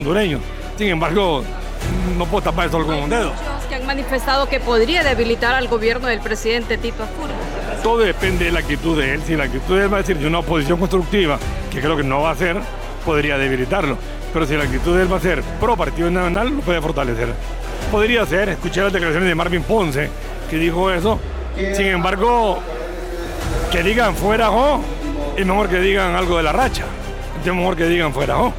hondureños. Sin embargo, no puedo tapar el sol con un dedo. Muchos que han manifestado que podría debilitar al gobierno del presidente Tito Apuro. Todo depende de la actitud de él. Si la actitud de él va a decir de una oposición constructiva, que creo que no va a ser, podría debilitarlo. Pero si la actitud de él va a ser pro Partido Nacional, lo puede fortalecer. Podría ser, escuché las declaraciones de Marvin Ponce, que dijo eso. Sin embargo, que digan fuera jo, es mejor que digan algo de la racha. Es mejor que digan fuera jo.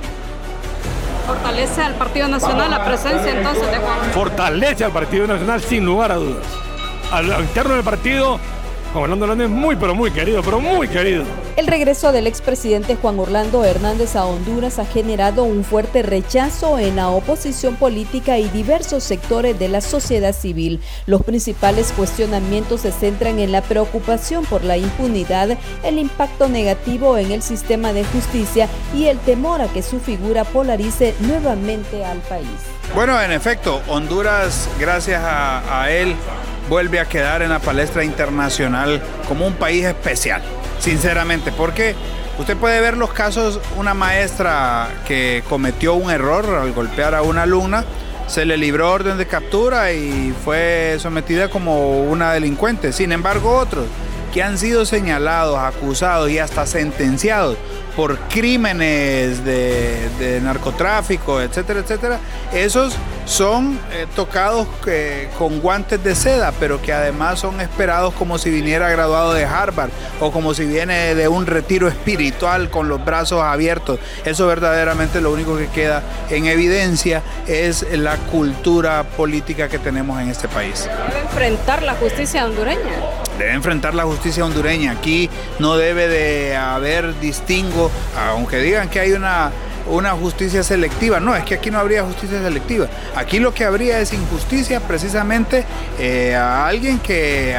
Fortalece al Partido Nacional la presencia entonces de Juan. Fortalece al Partido Nacional sin lugar a dudas. Al interno del partido, Juan Orlando Hernández es muy, pero muy querido. El regreso del expresidente Juan Orlando Hernández a Honduras ha generado un fuerte rechazo en la oposición política y diversos sectores de la sociedad civil. Los principales cuestionamientos se centran en la preocupación por la impunidad, el impacto negativo en el sistema de justicia y el temor a que su figura polarice nuevamente al país. Bueno, en efecto, Honduras, gracias a él, vuelve a quedar en la palestra internacional como un país especial. Sinceramente, porque usted puede ver los casos, una maestra que cometió un error al golpear a una alumna, se le libró orden de captura y fue sometida como una delincuente. Sin embargo, otros que han sido señalados, acusados y hasta sentenciados por crímenes de narcotráfico, etcétera, etcétera, esos son tocados con guantes de seda, pero que además son esperados como si viniera graduado de Harvard o como si viene de un retiro espiritual con los brazos abiertos. Eso verdaderamente lo único que queda en evidencia es la cultura política que tenemos en este país. ¿Debe enfrentar la justicia hondureña? Debe enfrentar la justicia hondureña. Aquí no debe de haber distingo, aunque digan que hay una justicia selectiva. No, es que aquí no habría justicia selectiva. Aquí lo que habría es injusticia precisamente a alguien que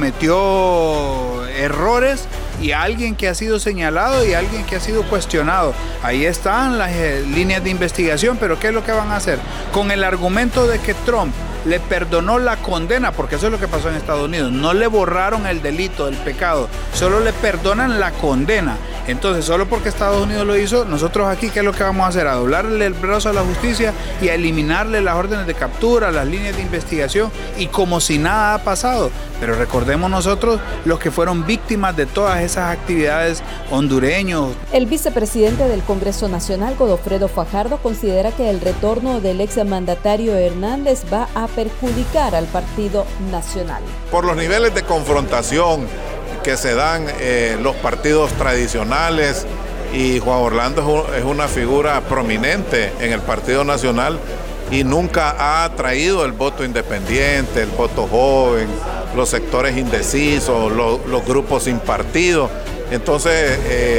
cometió errores y a alguien que ha sido señalado y a alguien que ha sido cuestionado. Ahí están las líneas de investigación, pero ¿qué es lo que van a hacer? Con el argumento de que Trump le perdonó la condena, porque eso es lo que pasó en Estados Unidos, no le borraron el delito, el pecado, solo le perdonan la condena. Entonces, solo porque Estados Unidos lo hizo, nosotros aquí, ¿qué es lo que vamos a hacer? A doblarle el brazo a la justicia y a eliminarle las órdenes de captura, las líneas de investigación y como si nada ha pasado. Pero recordemos nosotros los que fueron víctimas de todas esas actividades hondureños. El vicepresidente del Congreso Nacional, Godofredo Fajardo, considera que el retorno del exmandatario Hernández va a perjudicar al Partido Nacional. Por los niveles de confrontación que se dan los partidos tradicionales, y Juan Orlando es una figura prominente en el Partido Nacional y nunca ha atraído el voto independiente, el voto joven, los sectores indecisos, los grupos sin partido. Entonces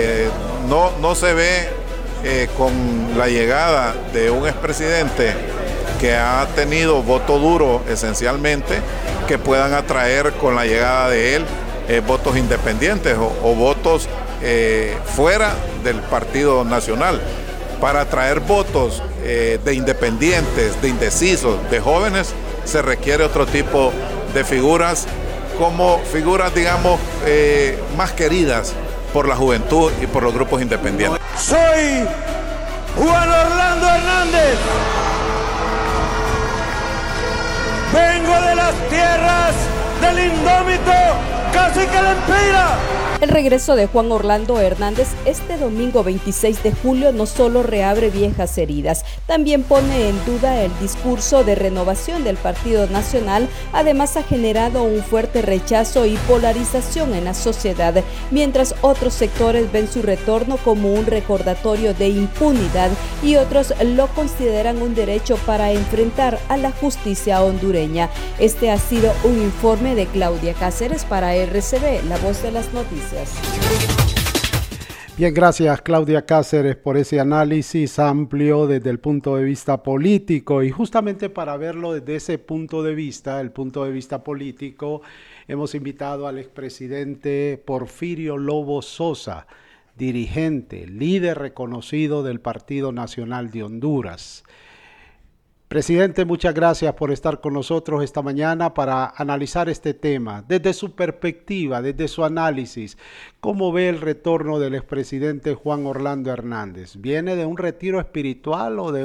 no se ve con la llegada de un expresidente que ha tenido voto duro esencialmente, que puedan atraer con la llegada de él votos independientes o votos fuera del Partido Nacional. Para atraer votos de independientes, de indecisos, de jóvenes, se requiere otro tipo de figuras, como figuras, digamos, más queridas por la juventud y por los grupos independientes. Soy Juan Orlando Hernández. Vengo de las tierras del indómito Cacique Lempira. El regreso de Juan Orlando Hernández este domingo 26 de julio no solo reabre viejas heridas, también pone en duda el discurso de renovación del Partido Nacional. Además, ha generado un fuerte rechazo y polarización en la sociedad, mientras otros sectores ven su retorno como un recordatorio de impunidad y otros lo consideran un derecho para enfrentar a la justicia hondureña. Este ha sido un informe de Claudia Cáceres para RCB, La Voz de las Noticias. Bien, gracias Claudia Cáceres por ese análisis amplio desde el punto de vista político, y justamente para verlo desde ese punto de vista, el punto de vista político, hemos invitado al expresidente Porfirio Lobo Sosa, dirigente, líder reconocido del Partido Nacional de Honduras. Presidente, muchas gracias por estar con nosotros esta mañana para analizar este tema desde su perspectiva, desde su análisis. ¿Cómo ve el retorno del expresidente Juan Orlando Hernández? ¿Viene de un retiro espiritual o de